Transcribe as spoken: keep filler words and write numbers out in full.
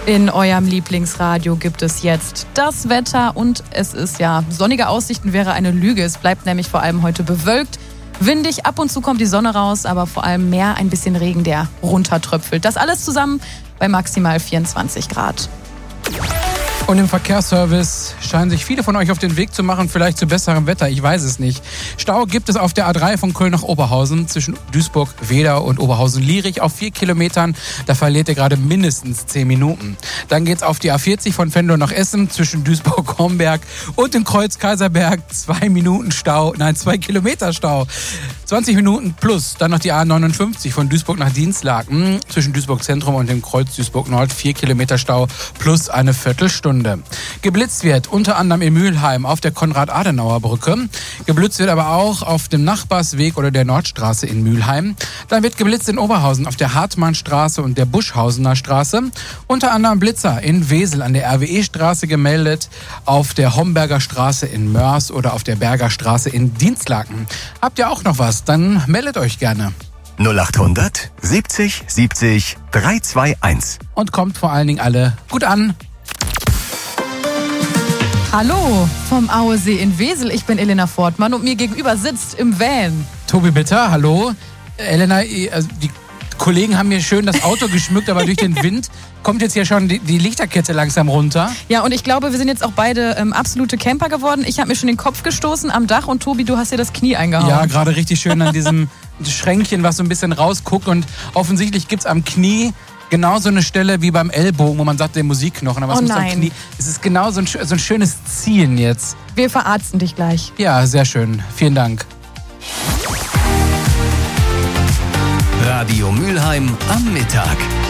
In eurem Lieblingsradio gibt es jetzt das Wetter und es ist ja, sonnige Aussichten wäre eine Lüge. Es bleibt nämlich vor allem heute bewölkt, windig, ab und zu kommt die Sonne raus, aber vor allem mehr ein bisschen Regen, der runtertröpfelt. Das alles zusammen bei maximal vierundzwanzig Grad. Und im Verkehrsservice scheinen sich viele von euch auf den Weg zu machen, vielleicht zu besserem Wetter, ich weiß es nicht. Stau gibt es auf der A drei von Köln nach Oberhausen zwischen Duisburg-Wedau und Oberhausen-Lierich auf vier Kilometern. Da verliert ihr gerade mindestens zehn Minuten. Dann geht's auf die A vierzig von Venlo nach Essen zwischen Duisburg-Homberg und dem Kreuz Kaiserberg. Zwei Minuten Stau, nein, zwei Kilometer Stau. zwanzig Minuten plus. Dann noch die A neunundfünfzig von Duisburg nach Dienstlaken zwischen Duisburg Zentrum und dem Kreuz Duisburg Nord. Vier Kilometer Stau plus eine Viertelstunde. Geblitzt wird unter anderem in Mülheim auf der Konrad-Adenauer-Brücke. Geblitzt wird aber auch auf dem Nachbarsweg oder der Nordstraße in Mülheim. Dann wird geblitzt in Oberhausen auf der Hartmannstraße und der Buschhausener Straße. Unter anderem Blitzer in Wesel an der R W E-Straße gemeldet, auf der Homberger Straße in Mörs oder auf der Berger Straße in Dienstlaken. Habt ihr auch noch was? Dann meldet euch gerne. null achthundert siebzig siebzig dreihundertzweiundzwanzig. Und kommt vor allen Dingen alle gut an. Hallo vom Auesee in Wesel, ich bin Elena Fortmann und mir gegenüber sitzt im Van Tobi Bitter, hallo. Elena, also die Kollegen haben mir schön das Auto geschmückt, aber durch den Wind kommt jetzt hier schon die, die Lichterkette langsam runter. Ja, und ich glaube, wir sind jetzt auch beide ähm, absolute Camper geworden. Ich habe mir schon den Kopf gestoßen am Dach und Tobi, du hast dir das Knie eingehauen. Ja, gerade richtig schön an diesem Schränkchen, was so ein bisschen rausguckt, und offensichtlich gibt's am Knie genauso eine Stelle wie beim Ellbogen, wo man sagt, der Musikknochen, aber es oh muss am nein. Knie. Es ist genau so ein, so ein schönes Ziehen jetzt. Wir verarzten dich gleich. Ja, sehr schön. Vielen Dank. Radio Mülheim am Mittag.